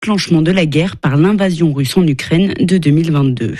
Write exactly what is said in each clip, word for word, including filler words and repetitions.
déclenchement de la guerre par l'invasion russe en Ukraine de deux mille vingt-deux.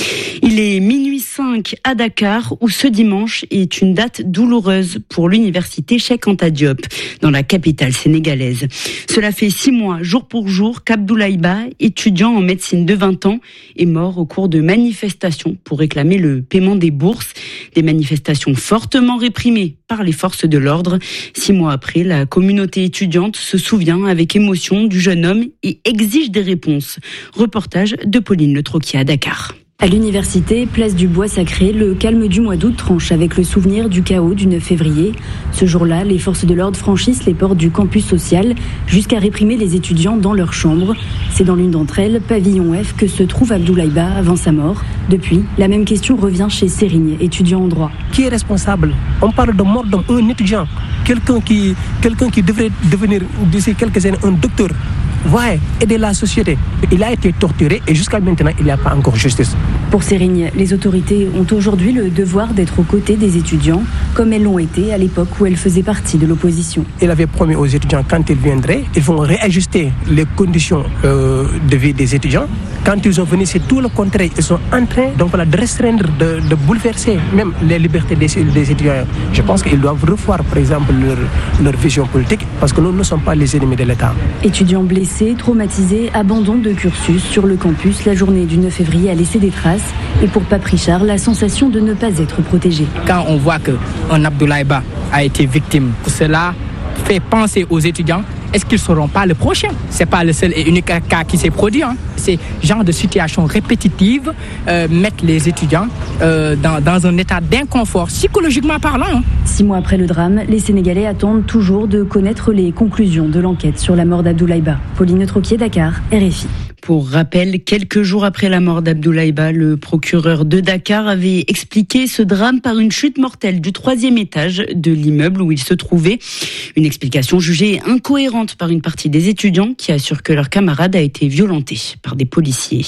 Il est minuit cinq à Dakar où ce dimanche est une date douloureuse pour l'université Cheikh Anta Diop dans la capitale sénégalaise. Cela fait six mois, jour pour jour, qu'Abdoulaye Ba, étudiant en médecine de vingt ans, est mort au cours de manifestations pour réclamer le paiement des bourses. Des manifestations fortement réprimées par les forces de l'ordre. Six mois après, la communauté étudiante se souvient avec émotion du jeune homme et exige des réponses. Reportage de Pauline Le Troquier à Dakar. À l'université, place du Bois Sacré, le calme du mois d'août tranche avec le souvenir du chaos du neuf février. Ce jour-là, les forces de l'ordre franchissent les portes du campus social jusqu'à réprimer les étudiants dans leurs chambres. C'est dans l'une d'entre elles, pavillon F, que se trouve Abdoulaye Ba avant sa mort. Depuis, la même question revient chez Sérigne, étudiant en droit. Qui est responsable ? On parle de mort d'un étudiant, quelqu'un qui, quelqu'un qui devrait devenir d'ici quelques années un docteur. Ouais, aider la société. Il a été torturé et jusqu'à maintenant, il n'y a pas encore justice. Pour Sérigne, les autorités ont aujourd'hui le devoir d'être aux côtés des étudiants, comme elles l'ont été à l'époque où elles faisaient partie de l'opposition. Il avait promis aux étudiants, quand ils viendraient, ils vont réajuster les conditions euh, de vie des étudiants. Quand ils sont venus, c'est tout le contraire. Ils sont en train donc, voilà, de restreindre, de, de bouleverser même les libertés des, des étudiants. Je pense qu'ils doivent revoir, par exemple, leur, leur vision politique, parce que nous ne sommes pas les ennemis de l'État. Étudiants blessés, traumatisés, abandon de cursus sur le campus. La journée du neuf février a laissé des traces. Et pour Pape Richard, la sensation de ne pas être protégé. Quand on voit qu'un Abdoulaye Ba a été victime, cela fait penser aux étudiants, est-ce qu'ils ne seront pas le prochain ? Ce n'est pas le seul et unique cas qui s'est produit. Hein. Ces genres de situations répétitives euh, mettent les étudiants euh, dans, dans un état d'inconfort, psychologiquement parlant. Hein. Six mois après le drame, les Sénégalais attendent toujours de connaître les conclusions de l'enquête sur la mort d'Abdoulaye Ba. Pauline Le Troquier, Dakar, R F I. Pour rappel, quelques jours après la mort d'Abdoulaye Ba, le procureur de Dakar avait expliqué ce drame par une chute mortelle du troisième étage de l'immeuble où il se trouvait. Une explication jugée incohérente par une partie des étudiants qui assurent que leur camarade a été violenté par des policiers.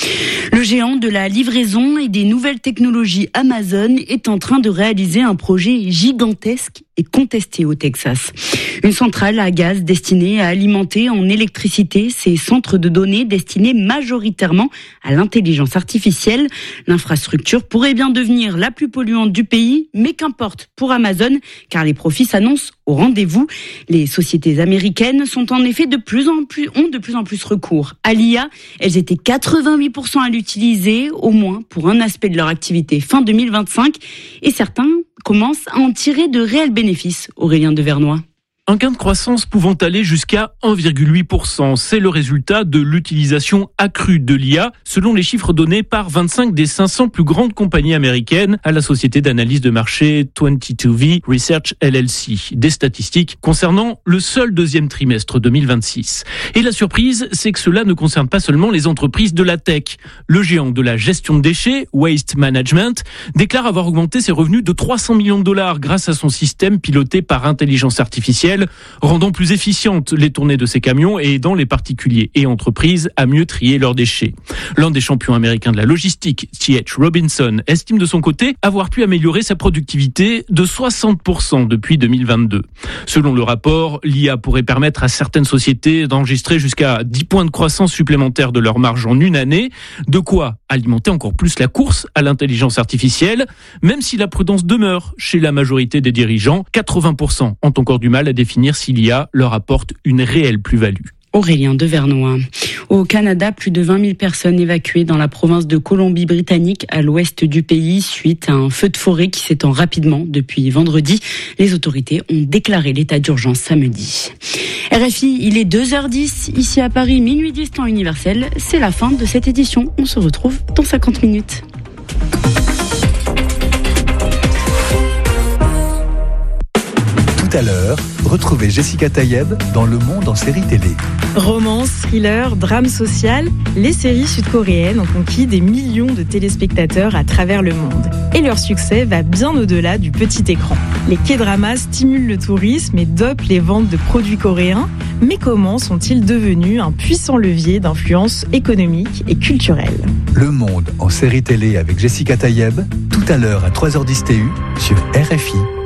Le géant de la livraison et des nouvelles technologies Amazon est en train de réaliser un projet gigantesque et contesté au Texas. Une centrale à gaz destinée à alimenter en électricité ces centres de données destinés majoritairement à l'intelligence artificielle. L'infrastructure pourrait bien devenir la plus polluante du pays, mais qu'importe pour Amazon, car les profits s'annoncent au rendez-vous. Les sociétés américaines sont en effet de plus en plus, ont de plus en plus recours à l'I A. Elles étaient quatre-vingt-huit pour cent à l'utiliser, au moins pour un aspect de leur activité fin deux mille vingt-cinq. Et certains commencent à en tirer de réels bénéfices. Aurélien Devernois. Un gain de croissance pouvant aller jusqu'à un virgule huit pour cent. C'est le résultat de l'utilisation accrue de l'I A, selon les chiffres donnés par vingt-cinq des cinq cents plus grandes compagnies américaines à la société d'analyse de marché vingt-deux V Research L L C. Des statistiques concernant le seul deuxième trimestre deux mille vingt-six. Et la surprise, c'est que cela ne concerne pas seulement les entreprises de la tech. Le géant de la gestion de déchets, Waste Management, déclare avoir augmenté ses revenus de trois cents millions de dollars grâce à son système piloté par intelligence artificielle, rendant plus efficientes les tournées de ces camions et aidant les particuliers et entreprises à mieux trier leurs déchets. L'un des champions américains de la logistique, T H Robinson, estime de son côté avoir pu améliorer sa productivité de soixante pour cent depuis deux mille vingt-deux. Selon le rapport, l'I A pourrait permettre à certaines sociétés d'enregistrer jusqu'à dix points de croissance supplémentaires de leur marge en une année, de quoi alimenter encore plus la course à l'intelligence artificielle, même si la prudence demeure chez la majorité des dirigeants. quatre-vingts pour cent ont encore du mal à définir si l'I A leur apporte une réelle plus-value. Aurélien Devernois. Au Canada, plus de vingt mille personnes évacuées dans la province de Colombie-Britannique, à l'ouest du pays, suite à un feu de forêt qui s'étend rapidement depuis vendredi. Les autorités ont déclaré l'état d'urgence samedi. R F I, il est deux heures dix, ici à Paris, minuit dix temps universel. C'est la fin de cette édition. On se retrouve dans cinquante minutes. Tout à l'heure, retrouvez Jessica Tayeb dans Le Monde en série télé. Romance, thriller, drame social, les séries sud-coréennes ont conquis des millions de téléspectateurs à travers le monde. Et leur succès va bien au-delà du petit écran. Les K-dramas stimulent le tourisme et dopent les ventes de produits coréens. Mais comment sont-ils devenus un puissant levier d'influence économique et culturelle ? Le Monde en série télé avec Jessica Tayeb, tout à l'heure à trois heures dix T U sur R F I.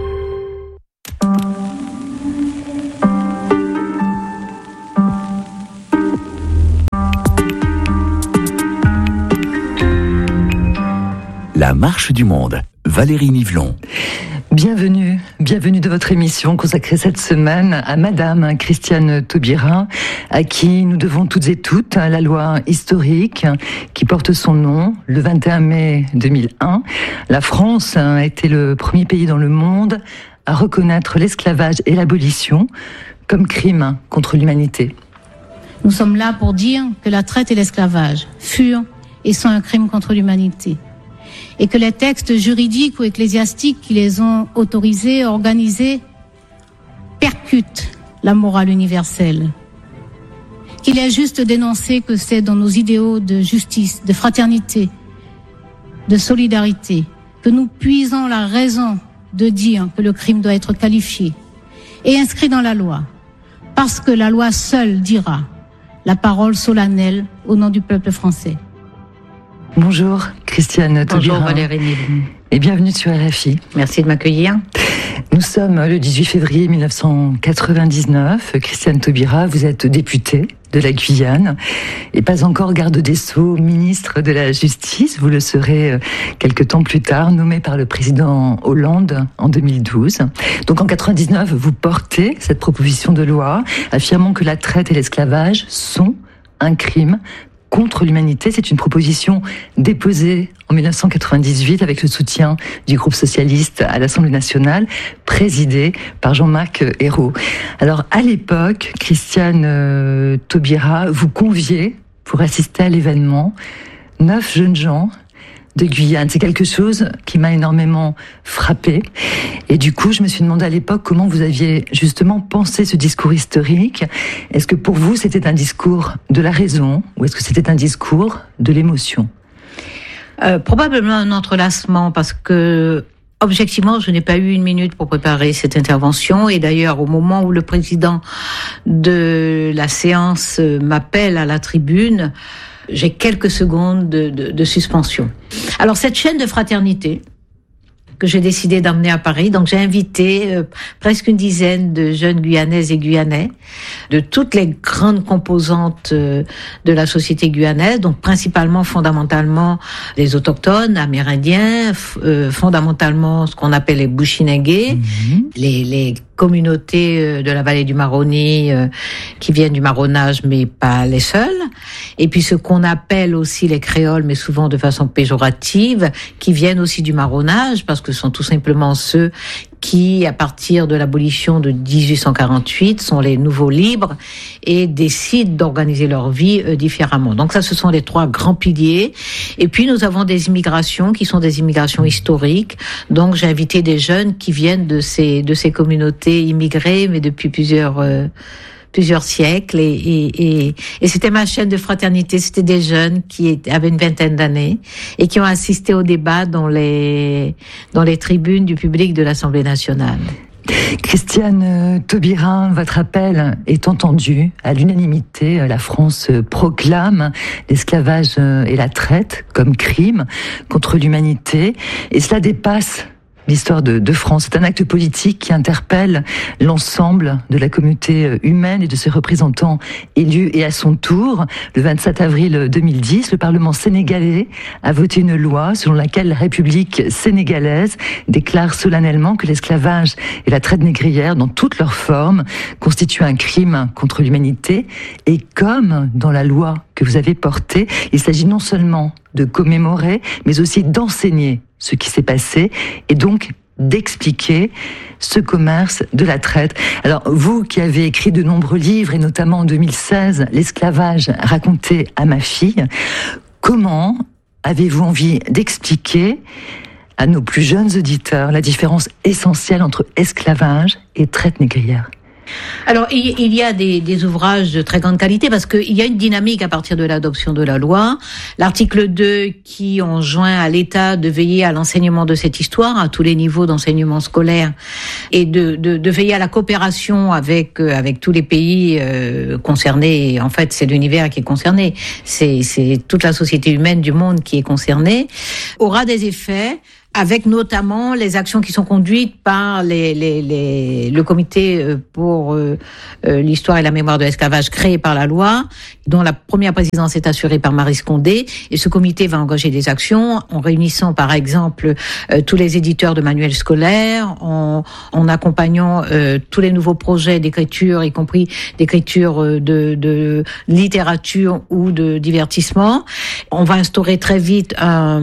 La marche du monde. Valérie Nivelon. Bienvenue, bienvenue de votre émission consacrée cette semaine à Madame Christiane Taubira, à qui nous devons toutes et toutes la loi historique qui porte son nom. Le vingt et un mai deux mille un, la France a été le premier pays dans le monde à reconnaître l'esclavage et l'abolition comme crime contre l'humanité. Nous sommes là pour dire que la traite et l'esclavage furent et sont un crime contre l'humanité. Et que les textes juridiques ou ecclésiastiques qui les ont autorisés, organisés, percutent la morale universelle. Qu'il est juste d'énoncer que c'est dans nos idéaux de justice, de fraternité, de solidarité, que nous puisons la raison de dire que le crime doit être qualifié et inscrit dans la loi, parce que la loi seule dira la parole solennelle au nom du peuple français. Bonjour Christiane Taubira. Bonjour Valérie Nivelon. Et bienvenue sur R F I. Merci de m'accueillir. Nous sommes le dix-huit février mille neuf cent quatre-vingt-dix-neuf. Christiane Taubira, vous êtes députée de la Guyane et pas encore garde des Sceaux, ministre de la Justice. Vous le serez quelques temps plus tard, nommé par le président Hollande en deux mille douze. Donc en quatre-vingt-dix-neuf, vous portez cette proposition de loi affirmant que la traite et l'esclavage sont un crime contre l'humanité. C'est une proposition déposée en mille neuf cent quatre-vingt-dix-huit avec le soutien du groupe socialiste à l'Assemblée nationale, présidé par Jean-Marc Ayrault. Alors, à l'époque, Christiane euh, Taubira, vous conviez pour assister à l'événement neuf jeunes gens de Guyane. C'est quelque chose qui m'a énormément frappée. Et du coup, je me suis demandé à l'époque comment vous aviez justement pensé ce discours historique. Est-ce que pour vous, c'était un discours de la raison ou est-ce que c'était un discours de l'émotion ? euh, Probablement un entrelacement parce que objectivement, je n'ai pas eu une minute pour préparer cette intervention. Et d'ailleurs, au moment où le président de la séance m'appelle à la tribune, j'ai quelques secondes de, de, de suspension. Alors, cette chaîne de fraternité que j'ai décidé d'emmener à Paris, donc j'ai invité euh, presque une dizaine de jeunes Guyanaises et Guyanais, de toutes les grandes composantes euh, de la société guyanaise, donc principalement, fondamentalement, les autochtones, amérindiens, f- euh, fondamentalement ce qu'on appelle les Bushinengués, mmh. les, les communautés de la vallée du Maroni euh, qui viennent du marronnage, mais pas les seuls. Et puis ce qu'on appelle aussi les créoles, mais souvent de façon péjorative, qui viennent aussi du marronnage, parce que ce sont tout simplement ceux qui, à partir de l'abolition de dix-huit cent quarante-huit, sont les nouveaux libres et décident d'organiser leur vie euh, différemment. Donc ça, ce sont les trois grands piliers. Et puis nous avons des immigrations qui sont des immigrations historiques. Donc j'ai invité des jeunes qui viennent de ces de ces communautés immigrées, mais depuis plusieurs euh, plusieurs siècles, et, et, et, et c'était ma chaîne de fraternité. C'était des jeunes qui avaient une vingtaine d'années et qui ont assisté au débat dans les, dans les tribunes du public de l'Assemblée nationale. Christiane Taubira, votre appel est entendu à l'unanimité. La France proclame l'esclavage et la traite comme crime contre l'humanité, et cela dépasse l'histoire de, de France. C'est un acte politique qui interpelle l'ensemble de la communauté humaine et de ses représentants élus. Et à son tour, le vingt-sept avril deux mille dix, le Parlement sénégalais a voté une loi selon laquelle la République sénégalaise déclare solennellement que l'esclavage et la traite négrière, dans toutes leurs formes, constituent un crime contre l'humanité. Et comme dans la loi que vous avez portée, il s'agit non seulement de commémorer, mais aussi d'enseigner ce qui s'est passé, et donc d'expliquer ce commerce de la traite. Alors, vous qui avez écrit de nombreux livres, et notamment en deux mille seize, L'esclavage raconté à ma fille, comment avez-vous envie d'expliquer à nos plus jeunes auditeurs la différence essentielle entre esclavage et traite négrière ? Alors, il y a des, des ouvrages de très grande qualité parce qu'il y a une dynamique à partir de l'adoption de la loi. L'article deux qui enjoint à l'État de veiller à l'enseignement de cette histoire à tous les niveaux d'enseignement scolaire et de, de, de veiller à la coopération avec, avec tous les pays euh, concernés. En fait, c'est l'univers qui est concerné. C'est, c'est toute la société humaine du monde qui est concernée. Aura des effets avec notamment les actions qui sont conduites par les, les, les, le comité pour euh, l'histoire et la mémoire de l'esclavage créé par la loi, dont la première présidence est assurée par Marie Scondé. Et ce comité va engager des actions en réunissant par exemple euh, tous les éditeurs de manuels scolaires, en, en accompagnant euh, tous les nouveaux projets d'écriture, y compris d'écriture de, de littérature ou de divertissement. On va instaurer très vite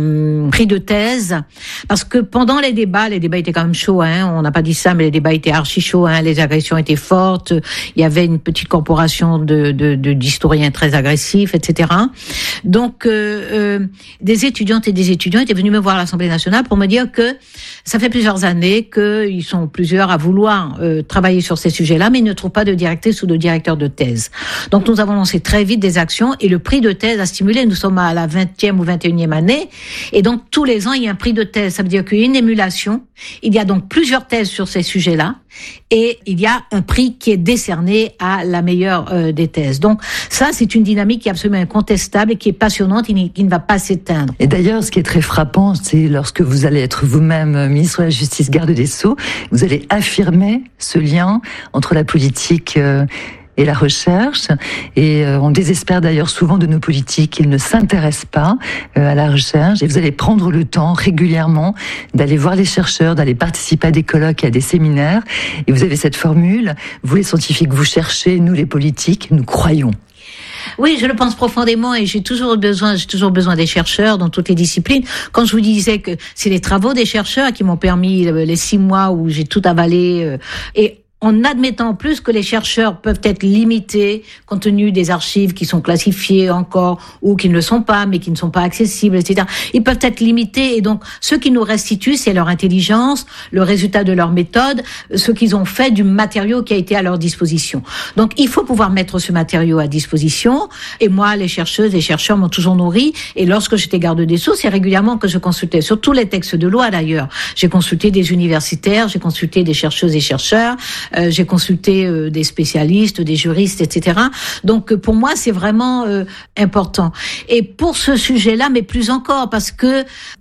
un prix de thèse, parce que pendant les débats, les débats étaient quand même chauds, hein, on n'a pas dit ça, mais les débats étaient archi chauds, hein, les agressions étaient fortes, il y avait une petite corporation de, de, de d'historiens très agressifs, et cetera. Donc, euh, euh, des étudiantes et des étudiants étaient venus me voir à l'Assemblée nationale pour me dire que ça fait plusieurs années qu'ils sont plusieurs à vouloir euh, travailler sur ces sujets-là, mais ils ne trouvent pas de directrice ou de directeur de thèse. Donc, nous avons lancé très vite des actions et le prix de thèse a stimulé. Nous sommes à la vingtième ou vingt et unième année et donc tous les ans, il y a un prix de thèse. Ça veut dire qu'il y a une émulation. Il y a donc plusieurs thèses sur ces sujets-là et il y a un prix qui est décerné à la meilleure euh, des thèses. Donc ça, c'est une dynamique qui est absolument incontestable et qui est passionnante et qui ne va pas s'éteindre. Et d'ailleurs, ce qui est très frappant, c'est lorsque vous allez être vous-même ministre de la Justice, garde des Sceaux, vous allez affirmer ce lien entre la politique euh, et la recherche. Et euh, on désespère d'ailleurs souvent de nos politiques qu'ils ne s'intéressent pas euh, à la recherche. Et vous allez prendre le temps régulièrement d'aller voir les chercheurs, d'aller participer à des colloques et à des séminaires. Et vous avez cette formule, vous les scientifiques, vous cherchez, nous les politiques, nous croyons. Oui, je le pense profondément et j'ai toujours besoin, j'ai toujours besoin des chercheurs dans toutes les disciplines. Quand je vous disais que c'est les travaux des chercheurs qui m'ont permis les six mois où j'ai tout avalé euh, et en admettant en plus que les chercheurs peuvent être limités compte tenu des archives qui sont classifiées encore ou qui ne le sont pas, mais qui ne sont pas accessibles, et cetera. Ils peuvent être limités et donc ce qui nous restitue, c'est leur intelligence, le résultat de leur méthode, ce qu'ils ont fait du matériau qui a été à leur disposition. Donc il faut pouvoir mettre ce matériau à disposition et moi, les chercheuses et chercheurs m'ont toujours nourri et lorsque j'étais garde des Sceaux, c'est régulièrement que je consultais, sur tous les textes de loi d'ailleurs. J'ai consulté des universitaires, j'ai consulté des chercheuses et chercheurs, Euh, j'ai consulté euh, des spécialistes, des juristes, et cetera. Donc euh, pour moi, c'est vraiment euh, important. Et pour ce sujet-là, mais plus encore, parce que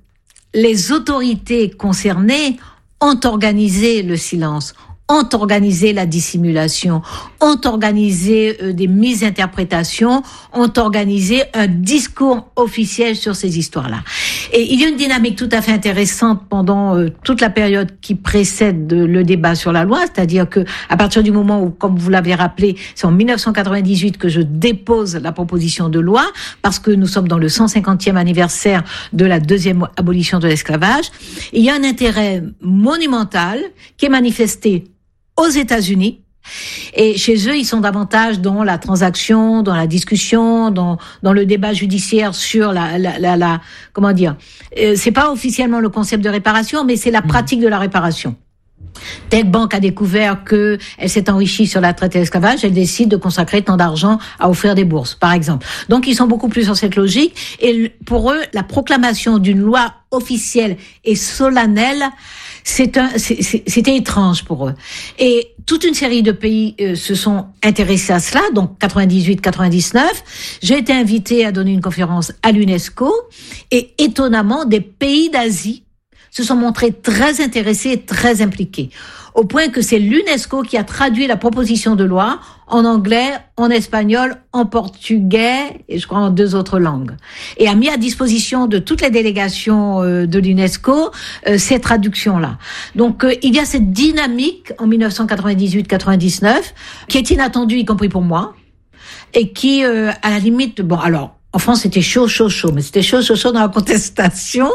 les autorités concernées ont organisé le silence, ont organisé la dissimulation, ont organisé euh, des misinterprétations, ont organisé un discours officiel sur ces histoires-là. Et il y a une dynamique tout à fait intéressante pendant euh, toute la période qui précède de, le débat sur la loi, c'est-à-dire que à partir du moment où, comme vous l'avez rappelé, c'est en dix-neuf cent quatre-vingt-dix-huit que je dépose la proposition de loi, parce que nous sommes dans le cent cinquantième anniversaire de la deuxième abolition de l'esclavage. Il y a un intérêt monumental qui est manifesté aux États-Unis. Et chez eux, ils sont davantage dans la transaction, dans la discussion, dans dans le débat judiciaire sur la la la, la comment dire. Euh, c'est pas officiellement le concept de réparation, mais c'est la pratique de la réparation. Telle banque a découvert que elle s'est enrichie sur la traite et l'esclavage, elle décide de consacrer tant d'argent à offrir des bourses, par exemple. Donc, ils sont beaucoup plus sur cette logique. Et pour eux, la proclamation d'une loi officielle et solennelle, c'est un, c'est, c'était étrange pour eux. Et toute une série de pays euh, se sont intéressés à cela, donc quatre-vingt-dix-huit quatre-vingt-dix-neuf. J'ai été invitée à donner une conférence à l'UNESCO et étonnamment, des pays d'Asie se sont montrés très intéressés et très impliqués, au point que c'est l'UNESCO qui a traduit la proposition de loi en anglais, en espagnol, en portugais et je crois en deux autres langues, et a mis à disposition de toutes les délégations de l'UNESCO euh, ces traductions-là. Donc euh, il y a cette dynamique en dix-neuf cent quatre-vingt-dix-huit quatre-vingt-dix-neuf qui est inattendue, y compris pour moi, et qui, euh, à la limite, bon alors, en France, c'était chaud, chaud, chaud, mais c'était chaud, chaud, chaud dans la contestation.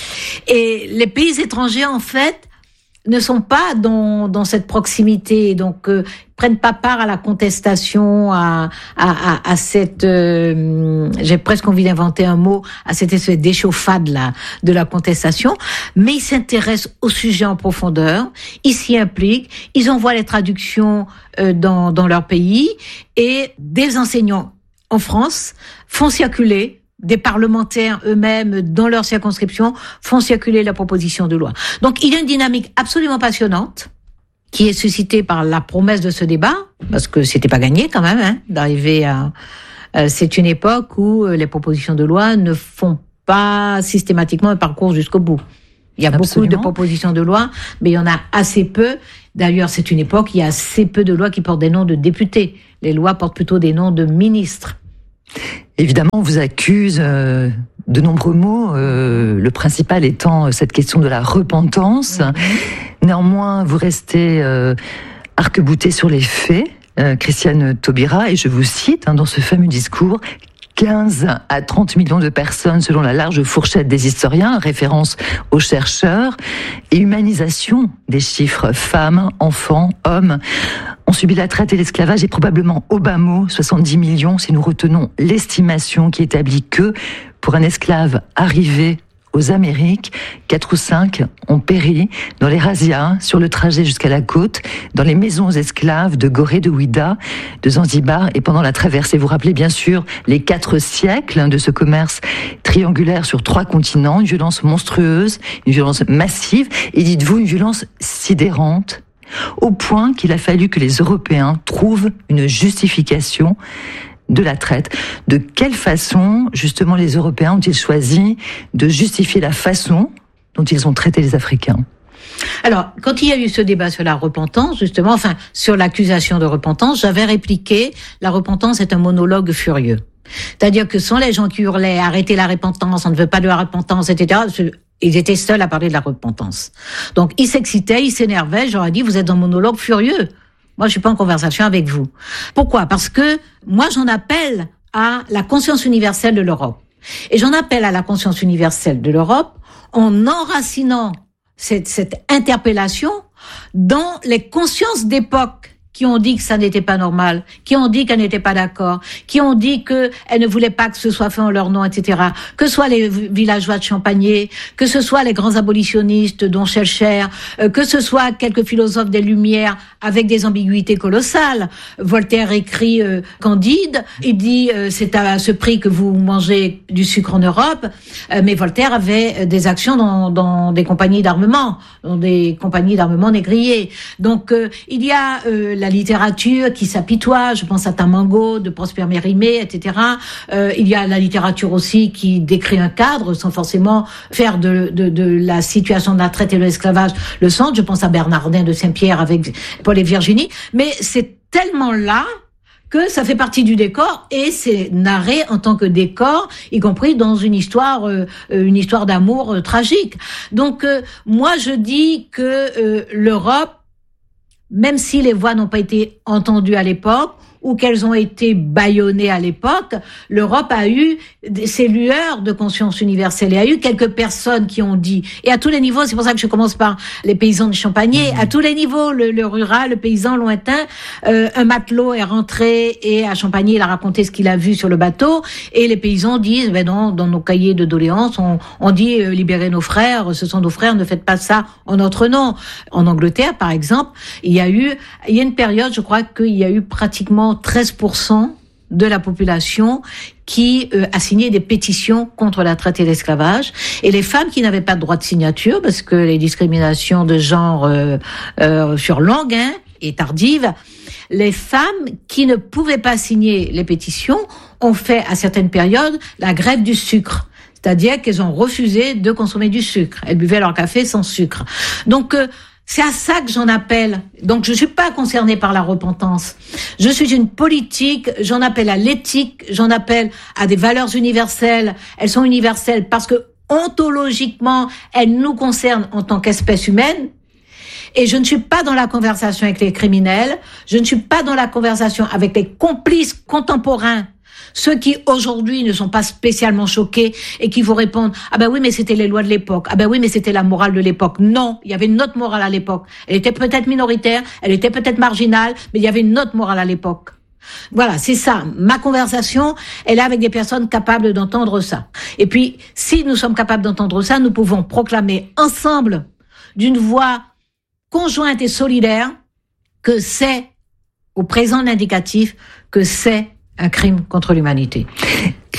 Et les pays étrangers, en fait, ne sont pas dans dans cette proximité, donc euh, prennent pas part à la contestation, à à à, à cette, euh, j'ai presque envie d'inventer un mot, à cette espèce d'échauffade là de la contestation, mais ils s'intéressent au sujet en profondeur, ils s'y impliquent, ils envoient les traductions euh, dans dans leur pays et des enseignants en France font circuler, des parlementaires eux-mêmes dans leur circonscription font circuler la proposition de loi. Donc il y a une dynamique absolument passionnante qui est suscitée par la promesse de ce débat, parce que c'était pas gagné quand même, hein, d'arriver à... Euh, c'est une époque où les propositions de loi ne font pas systématiquement un parcours jusqu'au bout. Il y a Absolument. beaucoup de propositions de loi, mais il y en a assez peu. D'ailleurs, c'est une époque, il y a assez peu de lois qui portent des noms de députés. Les lois portent plutôt des noms de ministres. Évidemment, on vous accuse euh, de nombreux mots, euh, le principal étant cette question de la repentance. Mmh. Néanmoins, vous restez euh, arc-bouté sur les faits, euh, Christiane Taubira, et je vous cite hein, dans ce fameux discours, quinze à trente millions de personnes selon la large fourchette des historiens, référence aux chercheurs, et humanisation des chiffres, femmes, enfants, hommes, ont subi la traite et l'esclavage, et probablement au bas mot, soixante-dix millions si nous retenons l'estimation qui établit que, pour un esclave arrivé aux Amériques, quatre ou cinq ont péri dans les razzias, sur le trajet jusqu'à la côte, dans les maisons aux esclaves de Gorée, de Ouida, de Zanzibar, et pendant la traversée. Vous rappelez bien sûr les quatre siècles de ce commerce triangulaire sur trois continents, une violence monstrueuse, une violence massive, et dites-vous une violence sidérante, au point qu'il a fallu que les Européens trouvent une justification de la traite. De quelle façon, justement, les Européens ont-ils choisi de justifier la façon dont ils ont traité les Africains ? Alors, quand il y a eu ce débat sur la repentance, justement, enfin, sur l'accusation de repentance, j'avais répliqué, la repentance est un monologue furieux. C'est-à-dire que ce sont les gens qui hurlaient « arrêtez la repentance, on ne veut pas de la repentance, et cetera » Ils étaient seuls à parler de la repentance. Donc, ils s'excitaient, ils s'énervaient, j'aurais dit « vous êtes dans un monologue furieux ». Moi, je suis pas en conversation avec vous. Pourquoi ? Parce que moi, j'en appelle à la conscience universelle de l'Europe. Et j'en appelle à la conscience universelle de l'Europe en enracinant cette, cette interpellation dans les consciences d'époque qui ont dit que ça n'était pas normal, qui ont dit qu'elles n'étaient pas d'accord, qui ont dit qu'elles ne voulaient pas que ce soit fait en leur nom, et cetera. Que ce soit les villageois de Champagné, que ce soit les grands abolitionnistes, dont Schellcher, euh, que ce soit quelques philosophes des Lumières avec des ambiguïtés colossales. Voltaire écrit euh, Candide, il dit euh, c'est à ce prix que vous mangez du sucre en Europe, euh, mais Voltaire avait des actions dans, dans des compagnies d'armement, dans des compagnies d'armement négriers. Donc euh, il y a euh, la littérature qui s'apitoie, je pense à Tamango, de Prosper Mérimée, et cetera. Euh, il y a la littérature aussi qui décrit un cadre sans forcément faire de, de, de la situation de la traite et de l'esclavage le centre. Je pense à Bernardin de Saint-Pierre avec Paul et Virginie. Mais c'est tellement là que ça fait partie du décor et c'est narré en tant que décor, y compris dans une histoire, euh, une histoire d'amour euh, tragique. Donc euh, moi je dis que euh, l'Europe, même si les voix n'ont pas été entendues à l'époque, ou qu'elles ont été bâillonnées à l'époque, l'Europe a eu ces lueurs de conscience universelle. Il y a eu quelques personnes qui ont dit, et à tous les niveaux, c'est pour ça que je commence par les paysans de Champagné, à tous les niveaux, le, le rural, le paysan lointain, euh, un matelot est rentré et à Champagné, il a raconté ce qu'il a vu sur le bateau, et les paysans disent, ben non, dans nos cahiers de doléances, on, on dit euh, libérez nos frères, ce sont nos frères, ne faites pas ça en notre nom. En Angleterre, par exemple, il y a eu, il y a une période, je crois qu'il y a eu pratiquement treize pour cent de la population qui euh, a signé des pétitions contre la traite et l'esclavage. Et les femmes qui n'avaient pas de droit de signature, parce que les discriminations de genre euh, euh, sur longue hein, et tardives, les femmes qui ne pouvaient pas signer les pétitions ont fait à certaines périodes la grève du sucre. C'est-à-dire qu'elles ont refusé de consommer du sucre. Elles buvaient leur café sans sucre. Donc, euh, c'est à ça que j'en appelle. Donc, je suis pas concernée par la repentance. Je suis une politique, j'en appelle à l'éthique, j'en appelle à des valeurs universelles. Elles sont universelles parce que, ontologiquement, elles nous concernent en tant qu'espèce humaine. Et je ne suis pas dans la conversation avec les criminels. Je ne suis pas dans la conversation avec les complices contemporains. Ceux qui, aujourd'hui, ne sont pas spécialement choqués et qui vous répondent « Ah ben oui, mais c'était les lois de l'époque. Ah ben oui, mais c'était la morale de l'époque. » Non, il y avait une autre morale à l'époque. Elle était peut-être minoritaire, elle était peut-être marginale, mais il y avait une autre morale à l'époque. Voilà, c'est ça. Ma conversation, elle est avec des personnes capables d'entendre ça. Et puis, si nous sommes capables d'entendre ça, nous pouvons proclamer ensemble, d'une voix conjointe et solidaire, que c'est, au présent l'indicatif, que c'est un crime contre l'humanité.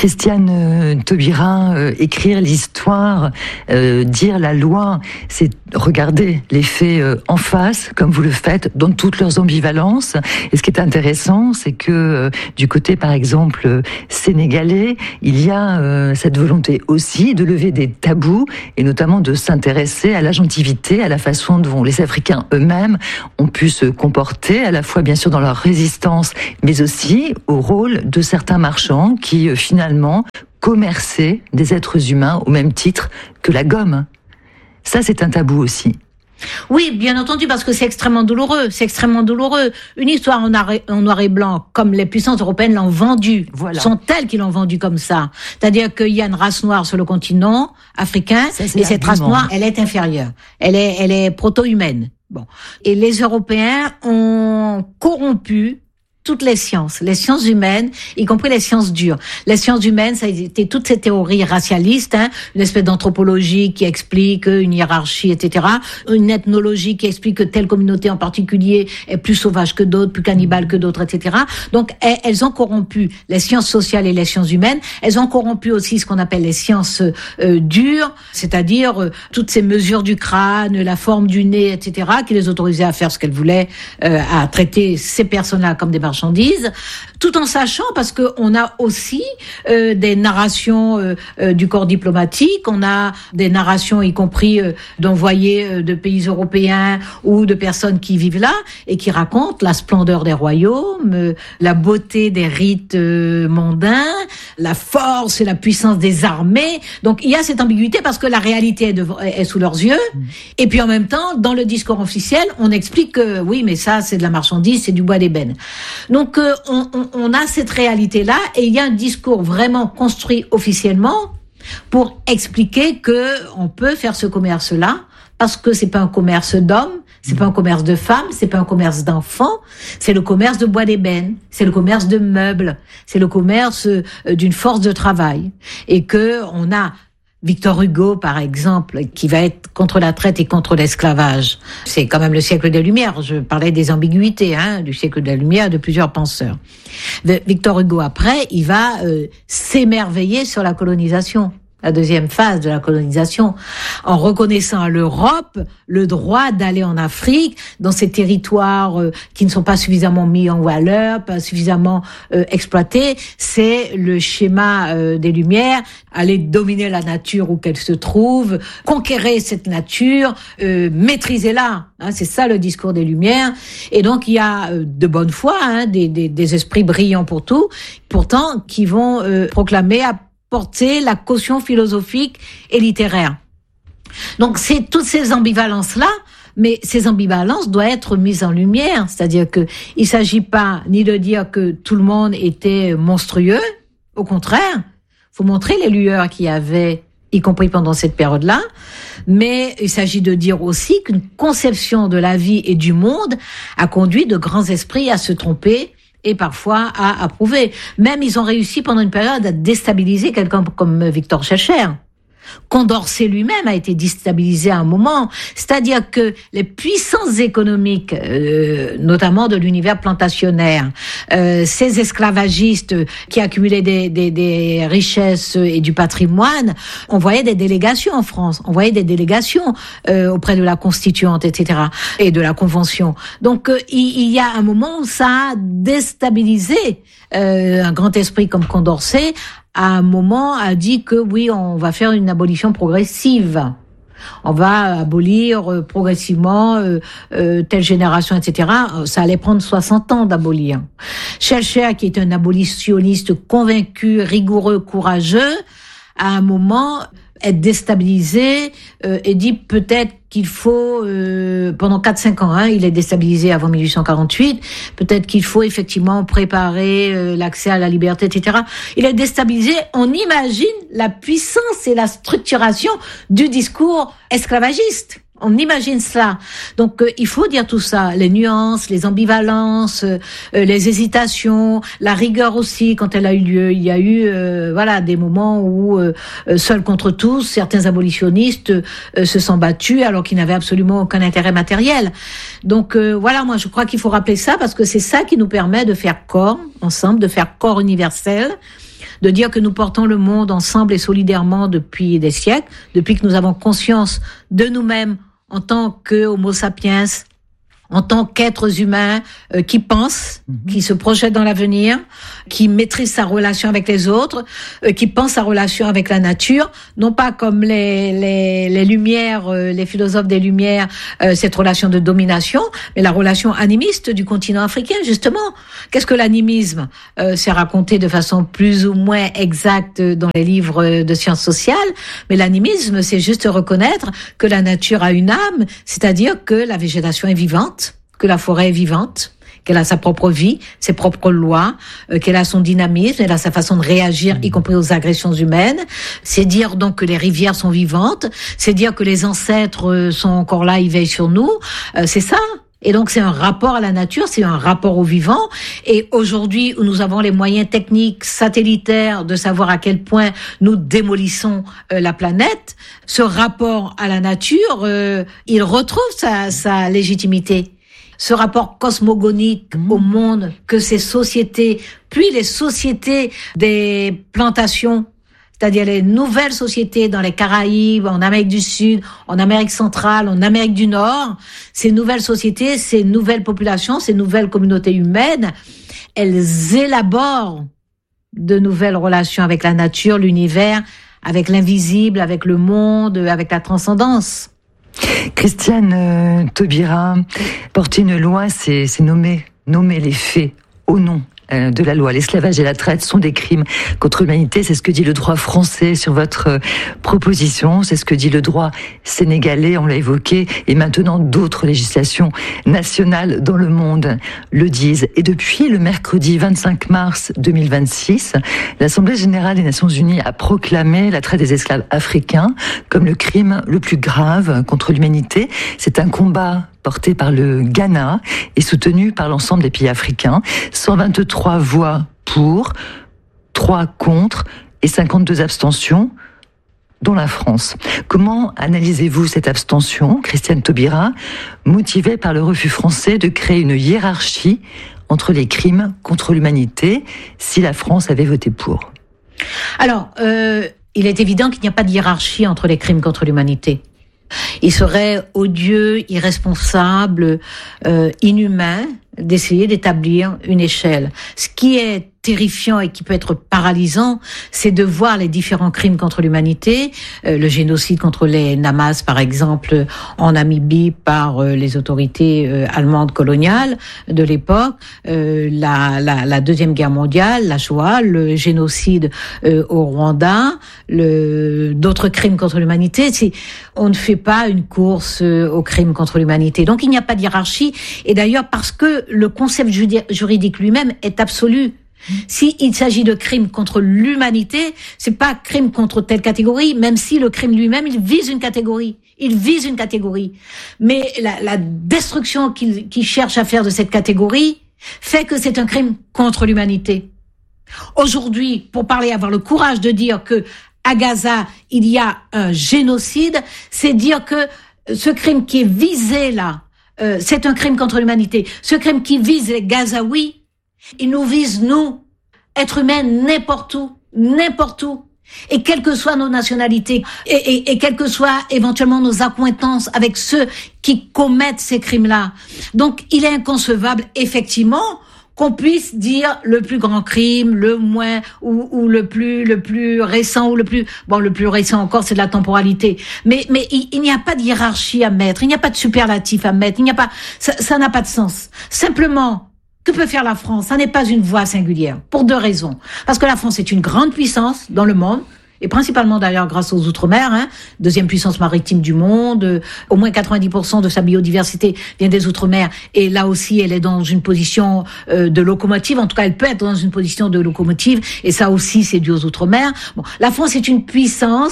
Christiane euh, Taubira, euh, écrire l'histoire, euh, dire la loi, c'est regarder les faits euh, en face, comme vous le faites, dans toutes leurs ambivalences. Et ce qui est intéressant, c'est que euh, du côté, par exemple, euh, sénégalais, il y a euh, cette volonté aussi de lever des tabous, et notamment de s'intéresser à l'agentivité, à la façon dont les Africains eux-mêmes ont pu se comporter, à la fois bien sûr dans leur résistance, mais aussi au rôle de certains marchands qui euh, finalement commerçaient des êtres humains au même titre que la gomme. Ça, c'est un tabou aussi. Oui, bien entendu, parce que c'est extrêmement douloureux. C'est extrêmement douloureux. Une histoire en, arrêt, en noir et blanc, comme les puissances européennes l'ont vendue, voilà. sont telles qu'ils l'ont vendue comme ça. C'est-à-dire qu'il y a une race noire sur le continent africain, ça, et cette race noire, elle est inférieure. Elle est, elle est proto-humaine. Bon. Et les Européens ont corrompu toutes les sciences, les sciences humaines, y compris les sciences dures. Les sciences humaines, ça a été toutes ces théories racialistes, hein, une espèce d'anthropologie qui explique une hiérarchie, et cetera. Une ethnologie qui explique que telle communauté en particulier est plus sauvage que d'autres, plus cannibale que d'autres, et cetera. Donc, elles ont corrompu les sciences sociales et les sciences humaines. Elles ont corrompu aussi ce qu'on appelle les sciences euh, dures, c'est-à-dire euh, toutes ces mesures du crâne, la forme du nez, et cetera, qui les autorisaient à faire ce qu'elles voulaient, euh, à traiter ces personnes-là comme des marchandises, tout en sachant, parce que on a aussi euh, des narrations euh, euh, du corps diplomatique, on a des narrations, y compris euh, d'envoyés euh, de pays européens ou de personnes qui vivent là et qui racontent la splendeur des royaumes, euh, la beauté des rites euh, mondains, la force et la puissance des armées. Donc il y a cette ambiguïté parce que la réalité est, de, est sous leurs yeux. Mmh. Et puis en même temps, dans le discours officiel, on explique que oui, mais ça c'est de la marchandise, c'est du bois d'ébène. Donc euh, on, on, on a cette réalité-là et il y a un discours vraiment construit officiellement pour expliquer que on peut faire ce commerce-là parce que c'est pas un commerce d'hommes, c'est pas un commerce de femmes, c'est pas un commerce d'enfants, c'est le commerce de bois d'ébène, c'est le commerce de meubles, c'est le commerce euh, d'une force de travail et que on a Victor Hugo, par exemple, qui va être contre la traite et contre l'esclavage. C'est quand même le siècle des Lumières. Je parlais des ambiguïtés, hein, du siècle des Lumières de plusieurs penseurs. Victor Hugo, après, il va euh, s'émerveiller sur la colonisation. La deuxième phase de la colonisation, en reconnaissant à l'Europe le droit d'aller en Afrique, dans ces territoires euh, qui ne sont pas suffisamment mis en valeur, pas suffisamment euh, exploités. C'est le schéma euh, des Lumières, aller dominer la nature où qu'elle se trouve, conquérir cette nature, euh, maîtriser-la. Hein, c'est ça le discours des Lumières. Et donc il y a euh, de bonne foi, hein, des, des, des esprits brillants pour tout, pourtant qui vont euh, proclamer à porter la caution philosophique et littéraire. Donc c'est toutes ces ambivalences-là, mais ces ambivalences doivent être mises en lumière, c'est-à-dire que il s'agit pas ni de dire que tout le monde était monstrueux, au contraire, faut montrer les lueurs qu'il y avait, y compris pendant cette période-là, mais il s'agit de dire aussi qu'une conception de la vie et du monde a conduit de grands esprits à se tromper et parfois à approuver. Même ils ont réussi pendant une période à déstabiliser quelqu'un comme Victor Schœlcher. Condorcet lui-même a été déstabilisé à un moment, c'est-à-dire que les puissances économiques, euh, notamment de l'univers plantationnaire, euh, ces esclavagistes qui accumulaient des, des, des richesses et du patrimoine, on voyait des délégations en France, on voyait des délégations euh, auprès de la Constituante, et cetera, et de la Convention. Donc euh, il, il y a un moment où ça a déstabilisé euh, un grand esprit comme Condorcet. À un moment, a dit que oui, on va faire une abolition progressive. On va abolir progressivement euh, euh, telle génération, et cetera. Ça allait prendre soixante ans d'abolir. Schœlcher, qui est un abolitionniste convaincu, rigoureux, courageux, à un moment est déstabilisé euh, et dit peut-être qu'il faut, euh, pendant quatre cinq ans, hein, il est déstabilisé avant mille huit cent quarante-huit, peut-être qu'il faut effectivement préparer euh, l'accès à la liberté, et cetera. Il est déstabilisé, on imagine la puissance et la structuration du discours esclavagiste. On imagine cela. Donc, euh, il faut dire tout ça. Les nuances, les ambivalences, euh, les hésitations, la rigueur aussi, quand elle a eu lieu. Il y a eu, euh, voilà, des moments où, euh, seuls contre tous, certains abolitionnistes euh, se sont battus alors qu'ils n'avaient absolument aucun intérêt matériel. Donc, euh, voilà, moi, je crois qu'il faut rappeler ça parce que c'est ça qui nous permet de faire corps ensemble, de faire corps universel de dire que nous portons le monde ensemble et solidairement depuis des siècles, depuis que nous avons conscience de nous-mêmes en tant que Homo sapiens, en tant qu'êtres humains euh, qui pensent, qui se projettent dans l'avenir, qui maîtrisent sa relation avec les autres, euh, qui pensent sa relation avec la nature, non pas comme les les, les Lumières, euh, les philosophes des Lumières, euh, cette relation de domination, mais la relation animiste du continent africain, justement. Qu'est-ce que l'animisme ? euh, C'est raconté de façon plus ou moins exacte dans les livres de sciences sociales, mais l'animisme, c'est juste reconnaître que la nature a une âme, c'est-à-dire que la végétation est vivante, que la forêt est vivante, qu'elle a sa propre vie, ses propres lois, euh, qu'elle a son dynamisme, elle a sa façon de réagir, y compris aux agressions humaines. C'est dire donc que les rivières sont vivantes, c'est dire que les ancêtres sont encore là, ils veillent sur nous, euh, c'est ça. Et donc c'est un rapport à la nature, c'est un rapport au vivant. Et aujourd'hui où nous avons les moyens techniques satellitaires de savoir à quel point nous démolissons euh, la planète, ce rapport à la nature, euh, il retrouve sa, sa légitimité. Ce rapport cosmogonique au monde que ces sociétés, puis les sociétés des plantations, c'est-à-dire les nouvelles sociétés dans les Caraïbes, en Amérique du Sud, en Amérique centrale, en Amérique du Nord, ces nouvelles sociétés, ces nouvelles populations, ces nouvelles communautés humaines, elles élaborent de nouvelles relations avec la nature, l'univers, avec l'invisible, avec le monde, avec la transcendance. Christiane euh, Taubira, porter une loi, c'est, c'est nommer, nommer les faits au nom de la loi. L'esclavage et la traite sont des crimes contre l'humanité. C'est ce que dit le droit français sur votre proposition. C'est ce que dit le droit sénégalais, on l'a évoqué, et maintenant d'autres législations nationales dans le monde le disent. Et depuis le mercredi vingt-cinq mars deux mille vingt-six, l'Assemblée générale des Nations unies a proclamé la traite des esclaves africains comme le crime le plus grave contre l'humanité. C'est un combat porté par le Ghana et soutenu par l'ensemble des pays africains. cent vingt-trois voix pour, trois contre et cinquante-deux abstentions, dont la France. Comment analysez-vous cette abstention, Christiane Taubira, motivée par le refus français de créer une hiérarchie entre les crimes contre l'humanité, si la France avait voté pour ? Alors, euh, il est évident qu'il n'y a pas de hiérarchie entre les crimes contre l'humanité. Il serait odieux, irresponsable, euh, inhumain d'essayer d'établir une échelle. Ce qui est terrifiant et qui peut être paralysant, c'est de voir les différents crimes contre l'humanité, euh, le génocide contre les Namas, par exemple, en Namibie par euh, les autorités euh, allemandes coloniales de l'époque, euh, la, la, la Deuxième Guerre mondiale, la Shoah, le génocide euh, au Rwanda, le, d'autres crimes contre l'humanité. C'est, on ne fait pas une course euh, aux crimes contre l'humanité. Donc il n'y a pas de hiérarchie. Et d'ailleurs, parce que le concept juridique lui-même est absolu. Si il s'agit de crimes contre l'humanité, c'est pas crime contre telle catégorie, même si le crime lui-même, il vise une catégorie. Il vise une catégorie. Mais la, la destruction qu'il, qu'il cherche à faire de cette catégorie fait que c'est un crime contre l'humanité. Aujourd'hui, pour parler, avoir le courage de dire que à Gaza, il y a un génocide, c'est dire que ce crime qui est visé là, euh, c'est un crime contre l'humanité. Ce crime qui vise les Gazaouis, il nous vise, nous, êtres humains, n'importe où, n'importe où. Et quelles que soient nos nationalités, et, et, et quelles que soient éventuellement nos accointances avec ceux qui commettent ces crimes-là. Donc, il est inconcevable, effectivement, qu'on puisse dire le plus grand crime, le moins, ou, ou le plus, le plus récent, ou le plus, bon, le plus récent encore, c'est de la temporalité. Mais, mais il, il n'y a pas de hiérarchie à mettre, il n'y a pas de superlatif à mettre, il n'y a pas, ça, ça n'a pas de sens. Simplement, que peut faire la France ? Ça n'est pas une voie singulière, pour deux raisons. Parce que la France est une grande puissance dans le monde, et principalement d'ailleurs grâce aux Outre-mer, hein, deuxième puissance maritime du monde, euh, au moins quatre-vingt-dix pour cent de sa biodiversité vient des Outre-mer, et là aussi elle est dans une position euh, de locomotive, en tout cas elle peut être dans une position de locomotive, et ça aussi c'est dû aux Outre-mer. Bon, la France est une puissance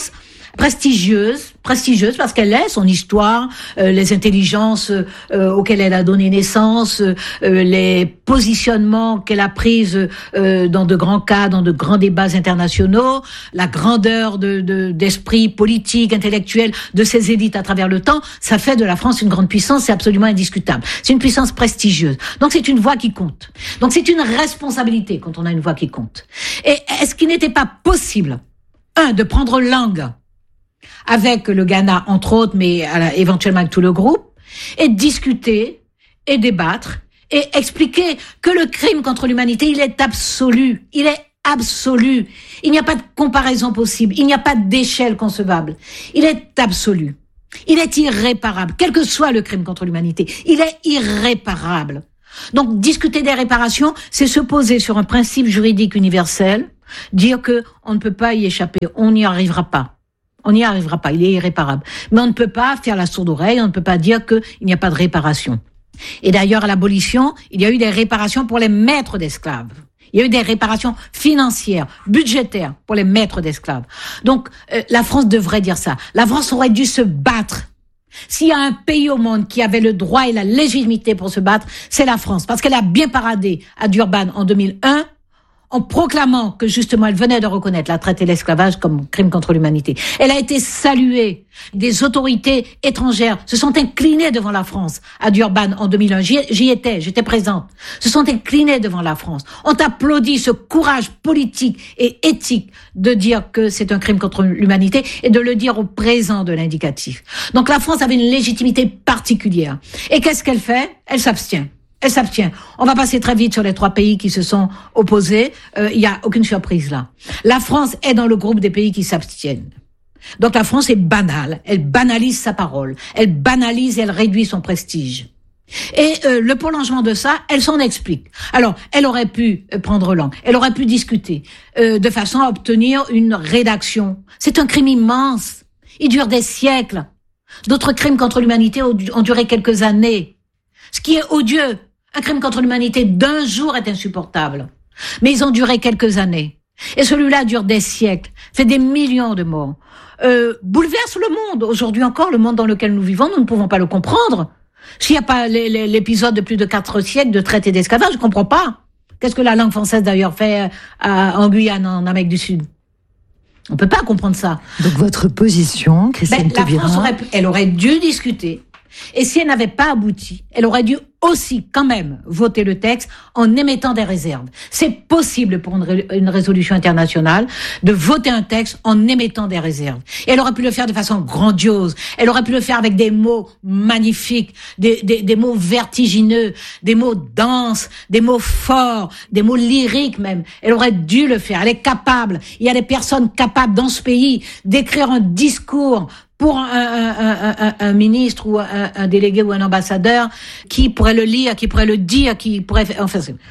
prestigieuse, prestigieuse parce qu'elle est, son histoire, euh, les intelligences euh, auxquelles elle a donné naissance, euh, les positionnements qu'elle a prises euh, dans de grands cas, dans de grands débats internationaux, la grandeur de, de, d'esprit politique, intellectuel de ces élites à travers le temps, ça fait de la France une grande puissance, c'est absolument indiscutable. C'est une puissance prestigieuse. Donc c'est une voix qui compte. Donc c'est une responsabilité quand on a une voix qui compte. Et est-ce qu'il n'était pas possible, un, de prendre langue avec le Ghana, entre autres, mais éventuellement avec tout le groupe, et discuter, et débattre, et expliquer que le crime contre l'humanité, il est absolu. Il est absolu. Il n'y a pas de comparaison possible. Il n'y a pas d'échelle concevable. Il est absolu. Il est irréparable. Quel que soit le crime contre l'humanité, il est irréparable. Donc, discuter des réparations, c'est se poser sur un principe juridique universel, dire que on ne peut pas y échapper, on n'y arrivera pas. On n'y arrivera pas, il est irréparable. Mais on ne peut pas faire la sourde oreille, on ne peut pas dire qu'il n'y a pas de réparation. Et d'ailleurs, à l'abolition, il y a eu des réparations pour les maîtres d'esclaves. Il y a eu des réparations financières, budgétaires pour les maîtres d'esclaves. Donc, euh, la France devrait dire ça. La France aurait dû se battre. S'il y a un pays au monde qui avait le droit et la légitimité pour se battre, c'est la France. Parce qu'elle a bien paradé à Durban en deux mille un, en proclamant que justement elle venait de reconnaître la traite et l'esclavage comme crime contre l'humanité. Elle a été saluée. Des autorités étrangères se sont inclinées devant la France à Durban en deux mille un. J'y, j'y étais, j'étais présente. Se sont inclinées devant la France. Ont applaudi ce courage politique et éthique de dire que c'est un crime contre l'humanité et de le dire au présent de l'indicatif. Donc la France avait une légitimité particulière. Et qu'est-ce qu'elle fait? Elle s'abstient. Elle s'abstient. On va passer très vite sur les trois pays qui se sont opposés. Il euh, y a aucune surprise là. La France est dans le groupe des pays qui s'abstiennent. Donc la France est banale. Elle banalise sa parole. Elle banalise et elle réduit son prestige. Et euh, le prolongement de ça, elle s'en explique. Alors, elle aurait pu euh, prendre langue. Elle aurait pu discuter euh, de façon à obtenir une rédaction. C'est un crime immense. Il dure des siècles. D'autres crimes contre l'humanité ont, ont duré quelques années. Ce qui est odieux. Un crime contre l'humanité d'un jour est insupportable. Mais ils ont duré quelques années. Et celui-là dure des siècles, fait des millions de morts, euh, bouleverse le monde. Aujourd'hui encore, le monde dans lequel nous vivons, nous ne pouvons pas le comprendre. S'il n'y a pas l'épisode de plus de quatre siècles de traite et d'esclavage, je ne comprends pas. Qu'est-ce que la langue française d'ailleurs fait à, en Guyane, en Amérique du Sud? On ne peut pas comprendre ça. Donc votre position, Christiane ben, Taubira... La France aurait, elle aurait dû discuter. Et si elle n'avait pas abouti, elle aurait dû aussi quand même voter le texte en émettant des réserves. C'est possible pour une, ré, une résolution internationale de voter un texte en émettant des réserves. Et elle aurait pu le faire de façon grandiose. Elle aurait pu le faire avec des mots magnifiques, des, des, des mots vertigineux, des mots denses, des mots forts, des mots lyriques même. Elle aurait dû le faire. Elle est capable. Il y a des personnes capables dans ce pays d'écrire un discours pour un, un, un, un, un ministre ou un, un délégué ou un ambassadeur qui pourrait le lire, qui pourrait le dire, qui pourrait faire... Enfin, c'est...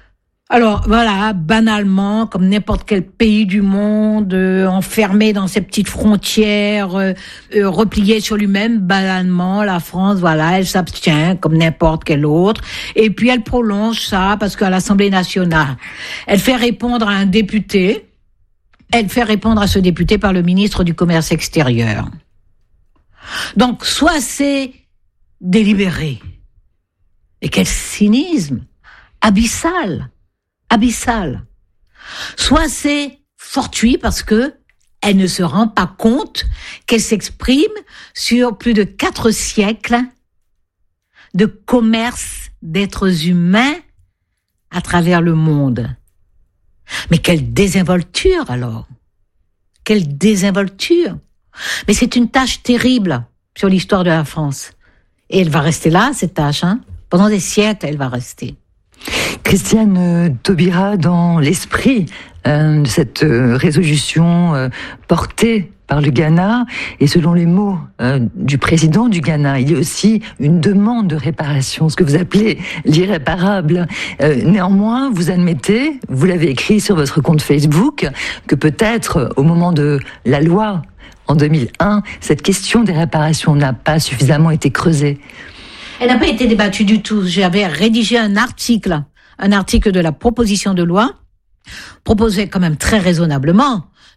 Alors, voilà, banalement, comme n'importe quel pays du monde, euh, enfermé dans ses petites frontières, euh, euh, replié sur lui-même, banalement, la France, voilà, elle s'abstient comme n'importe quel autre. Et puis, elle prolonge ça parce qu'à l'Assemblée nationale, elle fait répondre à un député, elle fait répondre à ce député par le ministre du Commerce extérieur. Donc, soit c'est délibéré. Et quel cynisme abyssal, abyssal. Soit c'est fortuit parce que elle ne se rend pas compte qu'elle s'exprime sur plus de quatre siècles de commerce d'êtres humains à travers le monde. Mais quelle désinvolture alors! Quelle désinvolture! Mais c'est une tâche terrible sur l'histoire de la France. Et elle va rester là, cette tâche, hein. Pendant des siècles, elle va rester. Christiane euh, Taubira, dans l'esprit euh, de cette euh, résolution euh, portée par le Ghana, et selon les mots euh, du président du Ghana, il y a aussi une demande de réparation, ce que vous appelez l'irréparable. Euh, néanmoins, vous admettez, vous l'avez écrit sur votre compte Facebook, que peut-être au moment de la loi en deux mille un, cette question des réparations n'a pas suffisamment été creusée. Elle n'a pas été débattue du tout. J'avais rédigé un article, un article de la proposition de loi, proposé quand même très raisonnablement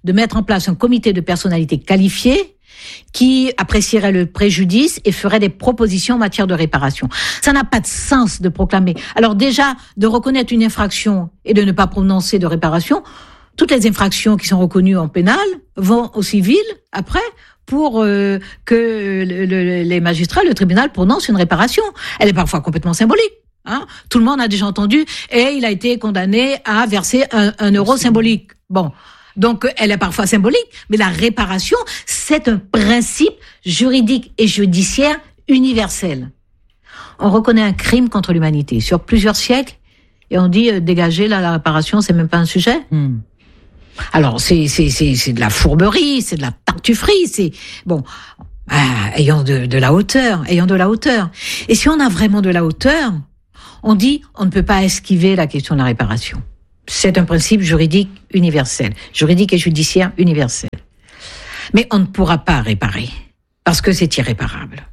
de mettre en place un comité de personnalités qualifiées qui apprécierait le préjudice et ferait des propositions en matière de réparation. Ça n'a pas de sens de proclamer. Alors déjà, de reconnaître une infraction et de ne pas prononcer de réparation, toutes les infractions qui sont reconnues en pénal vont au civil après pour euh, que le, le, les magistrats, le tribunal prononce une réparation. Elle est parfois complètement symbolique. Hein, tout le monde a déjà entendu et il a été condamné à verser un, un euro symbolique. Bon. Donc, elle est parfois symbolique, mais la réparation, c'est un principe juridique et judiciaire universel. On reconnaît un crime contre l'humanité sur plusieurs siècles et on dit, euh, dégager là, la réparation, c'est même pas un sujet. Hmm. Alors, c'est, c'est, c'est, c'est de la fourberie, c'est de la tartufferie, c'est, bon, ah, ayons de, de la hauteur, ayons de la hauteur. Et si on a vraiment de la hauteur, on dit, on ne peut pas esquiver la question de la réparation. C'est un principe juridique universel, juridique et judiciaire universel. Mais on ne pourra pas réparer, parce que c'est irréparable.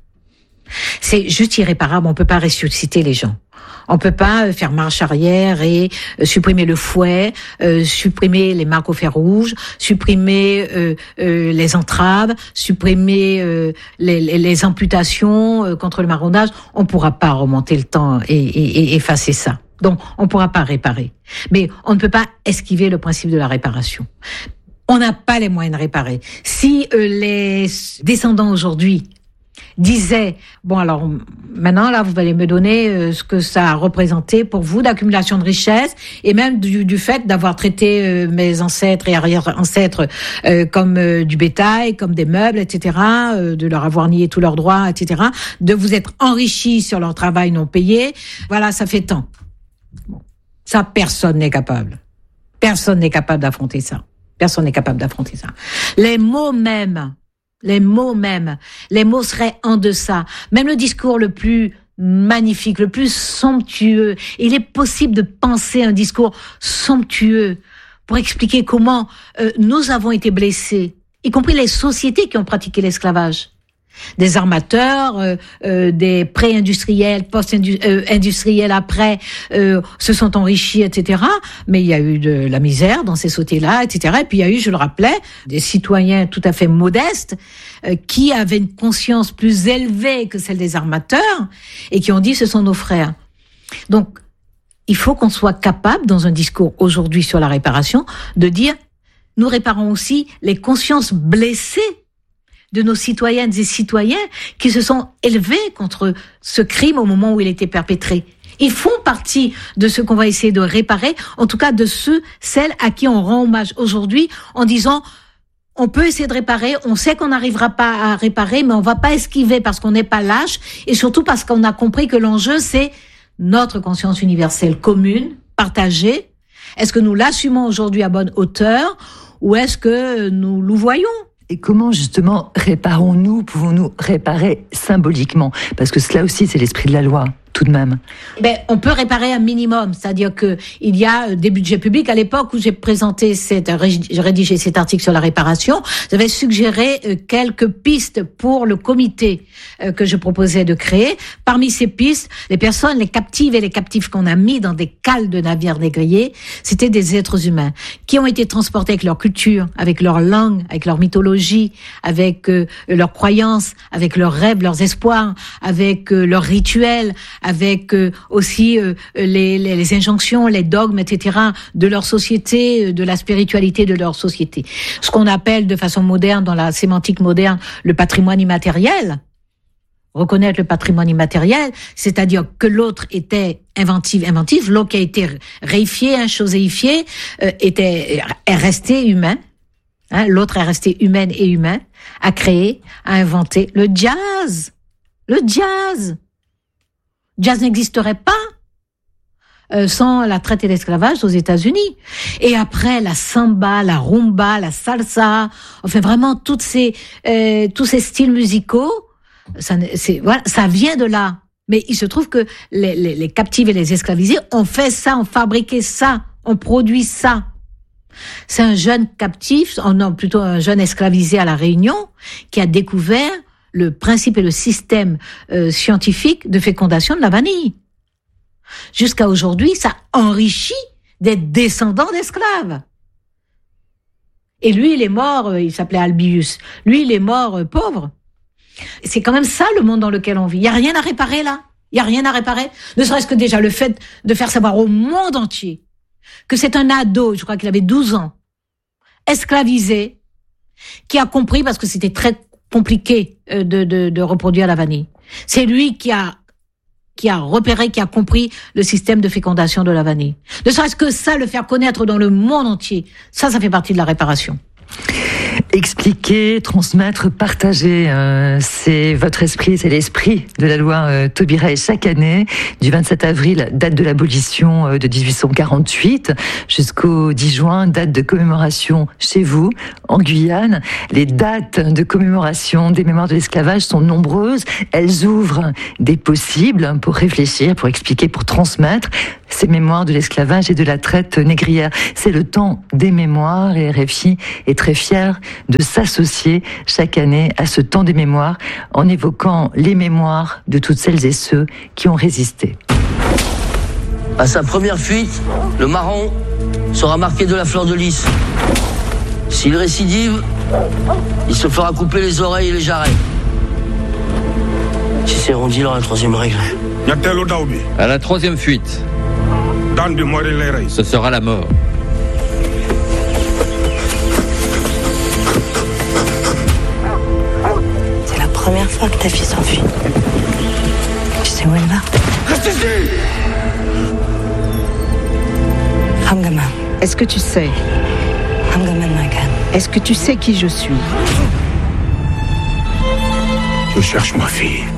C'est juste irréparable, on ne peut pas ressusciter les gens. On ne peut pas faire marche arrière et supprimer le fouet, euh, supprimer les marques au fer rouge, supprimer euh, euh, les entraves, supprimer euh, les, les, les amputations euh, contre le marronnage. On ne pourra pas remonter le temps et, et, et effacer ça. Donc, on ne pourra pas réparer. Mais on ne peut pas esquiver le principe de la réparation. On n'a pas les moyens de réparer. Si euh, les descendants aujourd'hui disaient, bon alors maintenant là vous allez me donner euh, ce que ça a représenté pour vous d'accumulation de richesses et même du, du fait d'avoir traité euh, mes ancêtres et arrière-ancêtres euh, comme euh, du bétail, comme des meubles, et cetera, euh, de leur avoir nié tous leurs droits, et cetera, de vous être enrichis sur leur travail non payé, voilà, ça fait tant. Bon. Ça, personne n'est capable. Personne n'est capable d'affronter ça. Personne n'est capable d'affronter ça. Les mots mêmes, les mots mêmes, les mots seraient en deçà. Même le discours le plus magnifique, le plus somptueux, il est possible de penser un discours somptueux pour expliquer comment euh, nous avons été blessés, y compris les sociétés qui ont pratiqué l'esclavage. Des armateurs, euh, euh, des pré-industriels, post-industriels après, euh, se sont enrichis, et cetera. Mais il y a eu de la misère dans ces sociétés-là, et cetera. Et puis il y a eu, je le rappelais, des citoyens tout à fait modestes euh, qui avaient une conscience plus élevée que celle des armateurs et qui ont dit ce sont nos frères. Donc, il faut qu'on soit capable, dans un discours aujourd'hui sur la réparation, de dire nous réparons aussi les consciences blessées de nos citoyennes et citoyens qui se sont élevés contre ce crime au moment où il était perpétré. Ils font partie de ce qu'on va essayer de réparer, en tout cas de ceux, celles à qui on rend hommage aujourd'hui en disant on peut essayer de réparer, on sait qu'on n'arrivera pas à réparer, mais on va pas esquiver parce qu'on n'est pas lâche et surtout parce qu'on a compris que l'enjeu c'est notre conscience universelle commune, partagée. Est-ce que nous l'assumons aujourd'hui à bonne hauteur ou est-ce que nous louvoyons? Et comment justement réparons-nous, pouvons-nous réparer symboliquement? Parce que cela aussi c'est l'esprit de la loi, tout de même. Ben, on peut réparer un minimum, c'est-à-dire que il y a des budgets publics. À l'époque où j'ai présenté cette, j'ai rédigé cet article sur la réparation, j'avais suggéré quelques pistes pour le comité que je proposais de créer. Parmi ces pistes, les personnes, les captives et les captifs qu'on a mis dans des cales de navires négriers, c'était des êtres humains qui ont été transportés avec leur culture, avec leur langue, avec leur mythologie, avec euh, leurs croyances, avec leurs rêves, leurs espoirs, avec euh, leurs rituels, avec euh, aussi euh, les, les, les injonctions, les dogmes, et cetera de leur société, de la spiritualité de leur société. Ce qu'on appelle de façon moderne, dans la sémantique moderne, le patrimoine immatériel. Reconnaître le patrimoine immatériel, c'est-à-dire que l'autre était inventif, inventif, l'autre qui a été réifié, hein, choséifié, euh, était, est resté humain. Hein, l'autre est resté humaine et humain, a créé, a inventé le jazz. Le jazz. Jazz n'existerait pas euh, sans la traite et l'esclavage aux États-Unis. Et après, la samba, la rumba, la salsa, enfin vraiment toutes ces, euh, tous ces styles musicaux, ça, c'est, voilà, ça vient de là. Mais il se trouve que les, les, les captifs et les esclavisés ont fait ça, ont fabriqué ça, ont produit ça. C'est un jeune captif, non, plutôt un jeune esclavisé à La Réunion, qui a découvert le principe et le système euh, scientifique de fécondation de la vanille. Jusqu'à aujourd'hui, ça enrichit des descendants d'esclaves. Et lui, il est mort, il s'appelait Albius. Lui, il est mort pauvre. C'est quand même ça le monde dans lequel on vit. Il n'y a rien à réparer là. Il n'y a rien à réparer. Ne serait-ce que déjà le fait de faire savoir au monde entier que c'est un ado, je crois qu'il avait douze ans, esclavisé, qui a compris, parce que c'était très compliqué de, de, de reproduire la vanille. C'est lui qui a, qui a repéré, qui a compris le système de fécondation de la vanille. Ne serait-ce que ça, le faire connaître dans le monde entier, ça, ça fait partie de la réparation. Expliquer, transmettre, partager, euh, c'est votre esprit, c'est l'esprit de la loi euh, Taubira. Et chaque année, du vingt-sept avril, date de l'abolition euh, de dix-huit cent quarante-huit, jusqu'au dix juin, date de commémoration chez vous, en Guyane. Les dates de commémoration des mémoires de l'esclavage sont nombreuses. Elles ouvrent des possibles pour réfléchir, pour expliquer, pour transmettre ces mémoires de l'esclavage et de la traite négrière. C'est le temps des mémoires et R F I est très fier de s'associer chaque année à ce temps des mémoires en évoquant les mémoires de toutes celles et ceux qui ont résisté. À sa première fuite, le marron sera marqué de la fleur de lys. S'il récidive, il se fera couper les oreilles et les jarrets. Si c'est rondi, il aura la troisième règle. À la troisième fuite, ce sera la mort. C'est la première fois que ta fille s'enfuit. Tu sais où elle va? Reste ici! Hamgaman. Est-ce que tu sais? Hamgaman Magan. Est-ce que tu sais qui je suis? Je cherche ma fille.